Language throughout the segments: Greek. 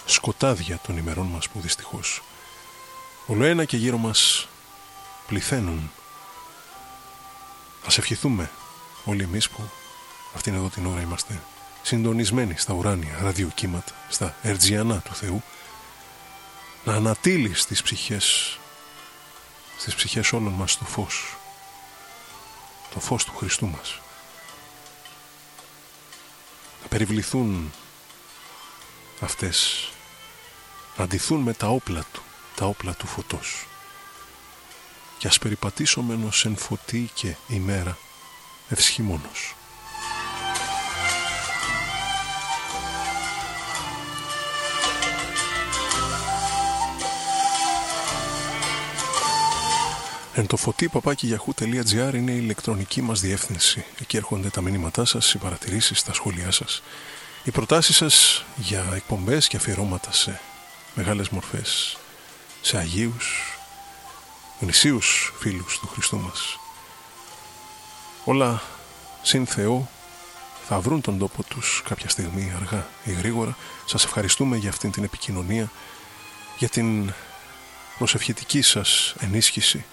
σκοτάδια των ημερών μας που δυστυχώς ολοένα και γύρω μας πληθαίνουν. Ας ευχηθούμε όλοι εμείς που αυτήν εδώ την ώρα είμαστε συντονισμένοι στα ουράνια ραδιοκύματα, στα ερτζιανά του Θεού, να ανατείλει στις ψυχές όλων μας το φως του Χριστού μας, να περιβληθούν αυτές, να ντυθούν με τα όπλα του φωτός, και ας περιπατήσομενος εν φωτί και ημέρα ευσχημόνος. Εν το φωτί@yahoo.gr είναι η ηλεκτρονική μας διεύθυνση. Εκεί έρχονται τα μηνύματά σας, οι παρατηρήσεις, τα σχόλιά σας, οι προτάσεις σας για εκπομπές και αφιερώματα σε μεγάλες μορφές, σε αγίους, γνησίους φίλους του Χριστού μας. Όλα συν Θεό θα βρουν τον τόπο τους κάποια στιγμή, αργά ή γρήγορα. Σας ευχαριστούμε για αυτήν την επικοινωνία, για την προσευχητική σας ενίσχυση.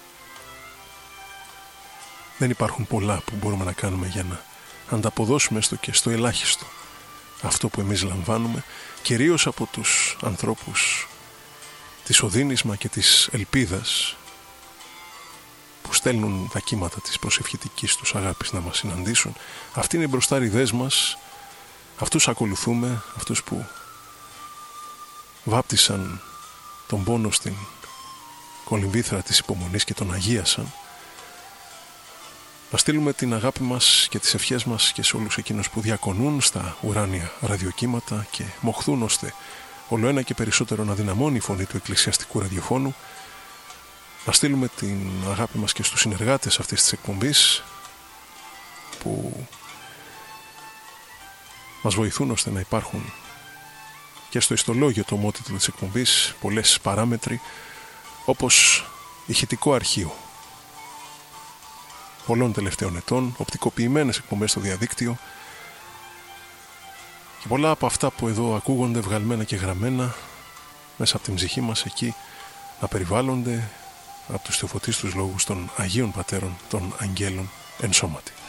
Δεν υπάρχουν πολλά που μπορούμε να κάνουμε για να ανταποδώσουμε έστω και στο ελάχιστο αυτό που εμείς λαμβάνουμε, κυρίως από τους ανθρώπους της οδύνης και της ελπίδας, που στέλνουν τα κύματα της προσευχητικής τους αγάπης να μας συναντήσουν. Αυτοί είναι οι μπροστάριδές μας, αυτούς ακολουθούμε, αυτούς που βάπτισαν τον πόνο στην κολυμβήθρα της υπομονής και τον αγίασαν. Να στείλουμε την αγάπη μας και τις ευχές μας και σε όλους εκείνους που διακονούν στα ουράνια ραδιοκύματα και μοχθούν ώστε ολοένα και περισσότερο να δυναμώνει η φωνή του εκκλησιαστικού ραδιοφώνου. Να στείλουμε την αγάπη μας και στους συνεργάτες αυτής της εκπομπής που μας βοηθούν ώστε να υπάρχουν και στο ιστολόγιο, το ομότιτλο της εκπομπής, πολλές παράμετροι, όπως ηχητικό αρχείο πολλών τελευταίων ετών, οπτικοποιημένες εκπομπές στο διαδίκτυο και πολλά από αυτά που εδώ ακούγονται βγαλμένα και γραμμένα μέσα από την ψυχή μας, εκεί να περιβάλλονται από τους θεοφωτίστους λόγους των Αγίων Πατέρων των Αγγέλων εν σώματι.